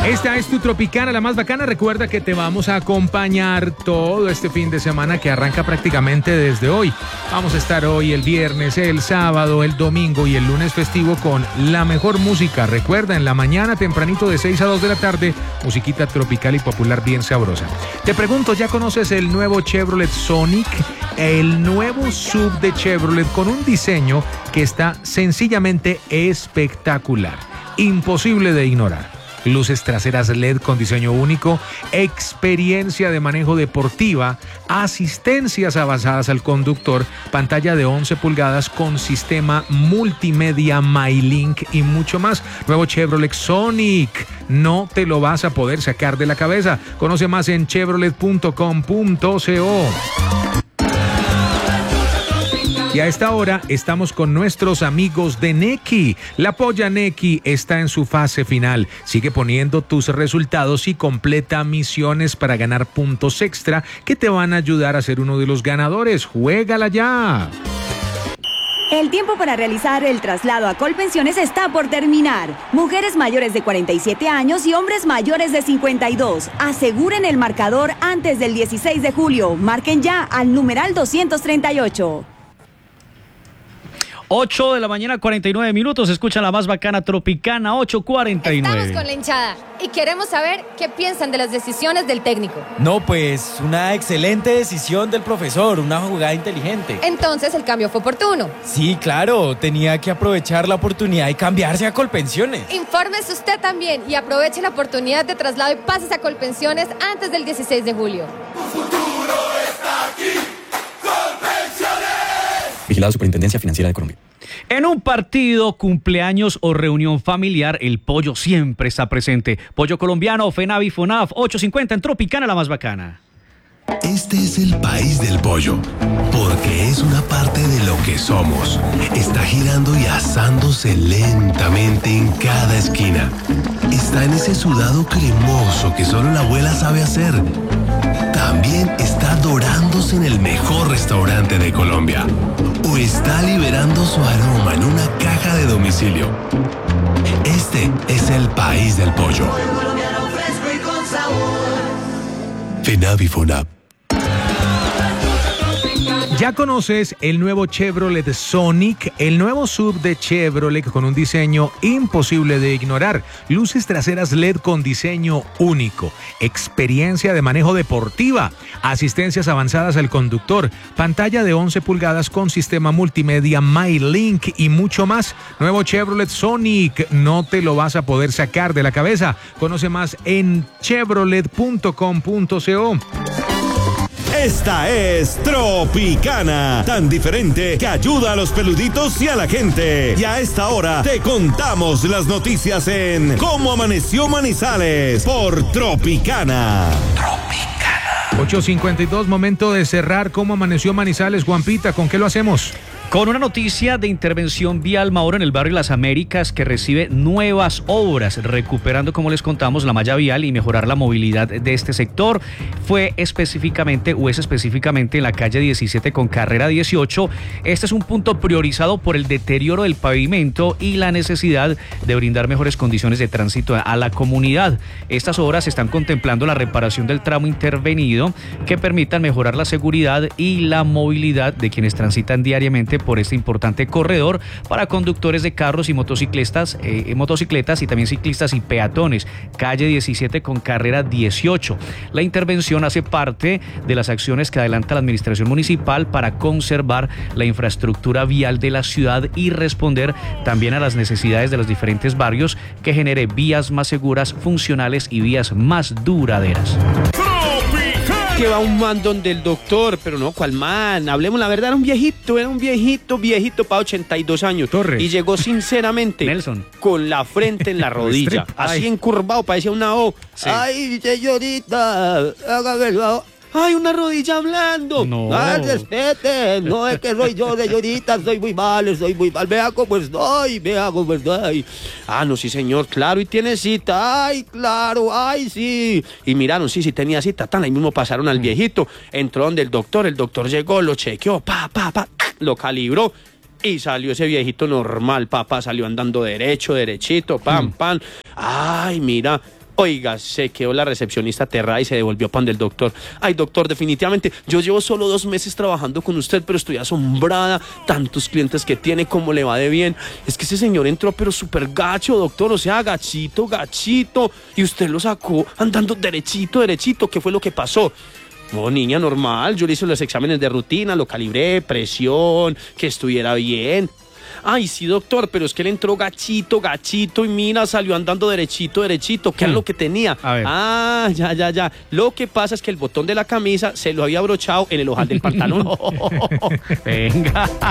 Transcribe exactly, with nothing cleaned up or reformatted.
Esta es tu Tropicana, la más bacana. Recuerda que te vamos a acompañar todo este fin de semana que arranca prácticamente desde hoy. Vamos a estar hoy, el viernes, el sábado, el domingo y el lunes festivo con la mejor música. Recuerda, en la mañana tempranito de seis a dos de la tarde, musiquita tropical y popular bien sabrosa. Te pregunto, ¿ya conoces el nuevo Chevrolet Sonic? El nuevo S U V de Chevrolet con un diseño que está sencillamente espectacular, imposible de ignorar. Luces traseras L E D con diseño único, experiencia de manejo deportiva, asistencias avanzadas al conductor, pantalla de once pulgadas con sistema multimedia MyLink y mucho más. Nuevo Chevrolet Sonic, no te lo vas a poder sacar de la cabeza. Conoce más en chevrolet punto com punto co. Y a esta hora estamos con nuestros amigos de Nequi. La polla Nequi está en su fase final. Sigue poniendo tus resultados y completa misiones para ganar puntos extra que te van a ayudar a ser uno de los ganadores. ¡Juégala ya! El tiempo para realizar el traslado a Colpensiones está por terminar. Mujeres mayores de cuarenta y siete años y hombres mayores de cincuenta y dos. Aseguren el marcador antes del dieciséis de julio. Marquen ya al numeral doscientos treinta y ocho. ocho de la mañana, cuarenta y nueve minutos. Escuchan la más bacana Tropicana, ocho cuarenta y nueve. Estamos con la hinchada y queremos saber qué piensan de las decisiones del técnico. No, pues una excelente decisión del profesor, una jugada inteligente. Entonces el cambio fue oportuno. Sí, claro, tenía que aprovechar la oportunidad y cambiarse a Colpensiones. Infórmese usted también y aproveche la oportunidad de traslado y pases a Colpensiones antes del dieciséis de julio. Tu futuro está aquí. Vigilado Superintendencia Financiera de Colombia. En un partido, cumpleaños o reunión familiar, el pollo siempre está presente. Pollo colombiano, FENAVI, FONAF, ocho cincuenta en Tropicana, la más bacana. Este es el país del pollo, porque es una parte de lo que somos. Está girando y asándose lentamente en cada esquina. Está en ese sudado cremoso que solo la abuela sabe hacer. También está dorándose en el mejor restaurante de Colombia. O está liberando su aroma en una caja de domicilio. Este es el país del pollo. FENAVI, FONAP. ¿Ya conoces el nuevo Chevrolet Sonic? El nuevo S U V de Chevrolet con un diseño imposible de ignorar. Luces traseras L E D con diseño único. Experiencia de manejo deportiva. Asistencias avanzadas al conductor. Pantalla de once pulgadas con sistema multimedia MyLink y mucho más. Nuevo Chevrolet Sonic. No te lo vas a poder sacar de la cabeza. Conoce más en chevrolet punto com punto co. Esta es Tropicana, tan diferente que ayuda a los peluditos y a la gente. Y a esta hora te contamos las noticias en Cómo Amaneció Manizales por Tropicana. Tropicana. ocho cincuenta y dos, momento de cerrar Cómo Amaneció Manizales. Juanpita, ¿con qué lo hacemos? Con una noticia de intervención vial, Mauro, en el barrio Las Américas, que recibe nuevas obras, recuperando, como les contamos, la malla vial y mejorar la movilidad de este sector. Fue específicamente, o es específicamente en la calle diecisiete con carrera dieciocho. Este es un punto priorizado por el deterioro del pavimento y la necesidad de brindar mejores condiciones de tránsito a la comunidad. Estas obras están contemplando la reparación del tramo intervenido que permitan mejorar la seguridad y la movilidad de quienes transitan diariamente por este importante corredor para conductores de carros y motocicletas, eh, motocicletas y también ciclistas y peatones. Calle diecisiete con carrera dieciocho. La intervención hace parte de las acciones que adelanta la administración municipal para conservar la infraestructura vial de la ciudad y responder también a las necesidades de los diferentes barrios, que genere vías más seguras, funcionales y vías más duraderas. Que va un man donde el doctor, pero no, ¿cuál man? Hablemos la verdad, era un viejito, era un viejito, viejito para ochenta y dos años. Torres. Y llegó sinceramente Nelson, con la frente en la rodilla, así Ay. encurvado, parecía una O. Sí. Ay, señorita, hágame. Ay, una rodilla hablando. No. Ah, respete. No es que soy yo, señorita, soy muy mal, soy muy mal. Vea cómo estoy, vea cómo estoy. Ah, no, sí, señor, claro, y tiene cita. Ay, claro, ay, sí. Y miraron, sí, sí tenía cita. Tan ahí mismo pasaron al viejito. Entró donde el doctor, el doctor llegó, lo chequeó, pa, pa, pa, lo calibró. Y salió ese viejito normal, papá, salió andando derecho, derechito, pam, pam. Ay, mira. Oiga, se quedó la recepcionista aterrada y se devolvió pan del doctor. Ay, doctor, definitivamente, yo llevo solo dos meses trabajando con usted, pero estoy asombrada. Tantos clientes que tiene, cómo le va de bien. Es que ese señor entró, pero súper gacho, doctor. O sea, gachito, gachito. Y usted lo sacó andando derechito, derechito. ¿Qué fue lo que pasó? No, niña, normal. Yo le hice los exámenes de rutina, lo calibré, presión, que estuviera bien. Ay, sí, doctor, pero es que él entró gachito, gachito y mira, salió andando derechito, derechito. ¿Qué hmm. era lo que tenía? A ver. Ah, ya, ya, ya. Lo que pasa es que el botón de la camisa se lo había abrochado en el ojal del pantalón. No. Venga.